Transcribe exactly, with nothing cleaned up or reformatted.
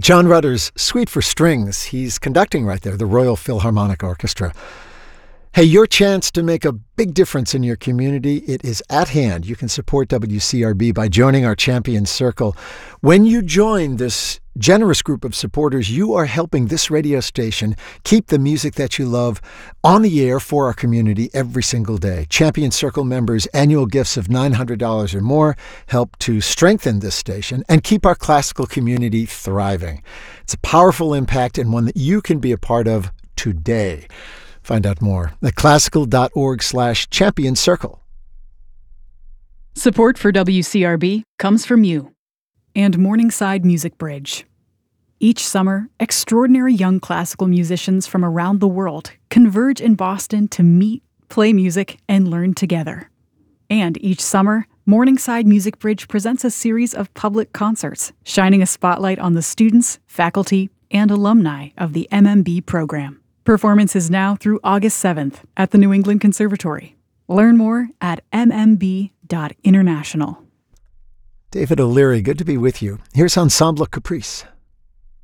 John Rutter's Suite for Strings. He's conducting right there, the Royal Philharmonic Orchestra. Hey, your chance to make a big difference in your community, it is at hand. You can support W C R B by joining our Champion Circle. When you join this generous group of supporters, you are helping this radio station keep the music that you love on the air for our community every single day. Champion Circle members' annual gifts of nine hundred dollars or more help to strengthen this station and keep our classical community thriving. It's a powerful impact and one that you can be a part of today. Find out more at classical.org slash champion circle. Support for W C R B comes from you and Morningside Music Bridge. Each summer, extraordinary young classical musicians from around the world converge in Boston to meet, play music, and learn together. And each summer, Morningside Music Bridge presents a series of public concerts, shining a spotlight on the students, faculty, and alumni of the M M B program. Performance is now through August seventh at the New England Conservatory. Learn more at m m b dot international. David O'Leary, good to be with you. Here's Ensemble Caprice.